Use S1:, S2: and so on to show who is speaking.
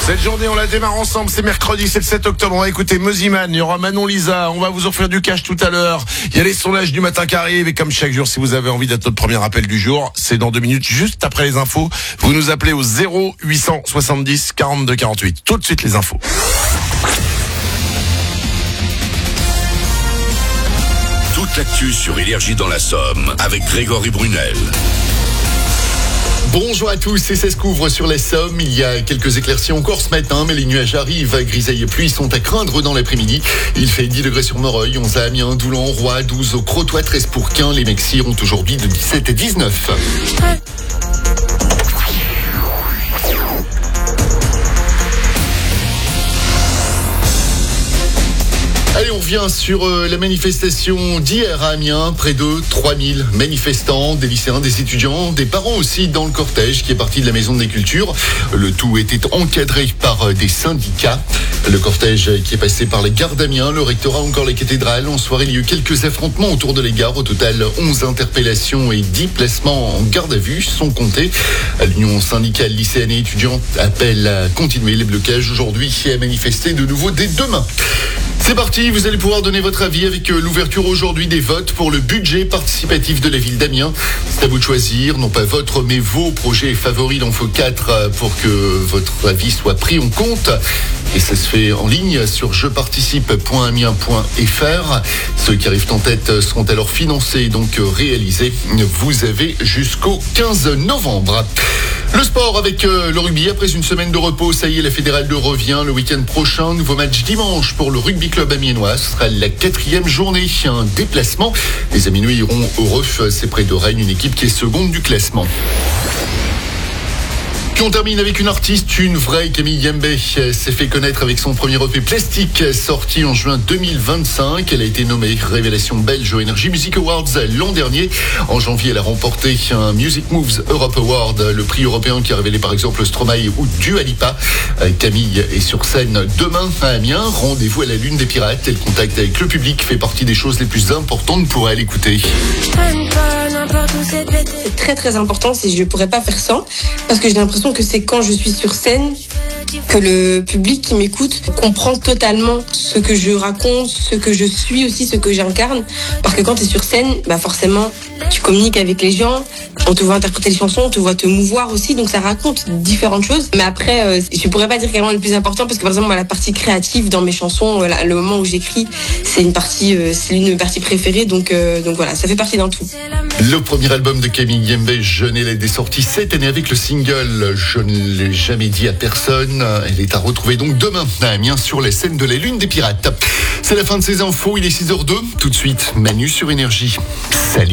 S1: Cette journée, on la démarre ensemble. C'est mercredi, c'est le 7 octobre. On va écouter Moziman, il y aura Manon Lisa. On va vous offrir du cash tout à l'heure. Il y a les sondages du matin qui arrivent. Et comme chaque jour, si vous avez envie d'être notre premier appel du jour, c'est dans 2 minutes, juste après les infos. Vous nous appelez au 0870 42 48. Tout de suite les infos.
S2: Toute l'actu sur Énergie dans la Somme avec Grégory Brunel.
S3: Bonjour à tous, et ça se couvre sur la Somme. Il y a quelques éclaircies encore ce matin, mais les nuages arrivent. Grisailles et pluie sont à craindre dans l'après-midi. Il fait 10 degrés sur Moreuil, 11 à Amiens, Doulan, Roy, 12 au Crotoy, 13 pour Quin. Les Mexies iront aujourd'hui de 17 à 19. Allez, on revient sur la manifestation d'hier à Amiens. Près de 3000 manifestants, des lycéens, des étudiants, des parents aussi dans le cortège qui est parti de la Maison des Cultures. Le tout était encadré par des syndicats. Le cortège qui est passé par les gares d'Amiens, le rectorat, encore les cathédrales. En soirée, il y a eu quelques affrontements autour de les gares. Au total, 11 interpellations et 10 placements en garde à vue sont comptés. L'Union syndicale lycéenne et étudiante appelle à continuer les blocages aujourd'hui et à manifester de nouveau dès demain. C'est parti, vous allez pouvoir donner votre avis avec l'ouverture aujourd'hui des votes pour le budget participatif de la ville d'Amiens. C'est à vous de choisir, non pas votre mais vos projets favoris. Il en faut 4 pour que votre avis soit pris en compte. Et ça se fait en ligne sur jeparticipe.amiens.fr. Ceux qui arrivent en tête seront alors financés, donc réalisés. Vous avez jusqu'au 15 novembre. Le sport avec le rugby. Après une semaine de repos, ça y est, la fédérale de revient le week-end prochain. Nouveau match dimanche pour le rugby club amiénois. Ce sera la 4e journée. Un déplacement. Les Amiénois iront au Ref, c'est près de Rennes, une équipe qui est seconde du classement. Puis on termine avec une artiste, une vraie. Camille Yembe s'est fait connaître avec son premier EP Plastique sorti en juin 2025. Elle a été nommée révélation belge aux Energy Music Awards l'an dernier. En janvier, elle a remporté un Music Moves Europe Award, le prix européen qui a révélé par exemple Stromae ou Dua Lipa. Camille est sur scène demain à Amiens. Rendez-vous à la Lune des Pirates. Elle contacte avec le public, fait partie des choses les plus importantes pour elle écouter.
S4: C'est très très important, si je ne pourrais pas faire sans, parce que j'ai l'impression que c'est quand je suis sur scène que le public qui m'écoute comprend totalement ce que je raconte, ce que je suis aussi, ce que j'incarne. Parce que quand tu es sur scène, forcément, tu communiques avec les gens, on te voit interpréter les chansons, on te voit te mouvoir aussi, donc ça raconte différentes choses. Mais après, je pourrais pas dire quel est le plus important, parce que par exemple, la partie créative dans mes chansons, le moment où j'écris, c'est l'une de mes parties préférées, donc voilà, ça fait partie d'un tout.
S3: Le premier album de Camille Yembe, Je n'ai l'ai sorti cette année avec le single Je ne l'ai jamais dit à personne. Elle est à retrouver donc demain à Amiens sur les scènes de la Lune des Pirates. C'est la fin de ces infos, il est 6h02. Tout de suite, Manu sur Énergie. Salut.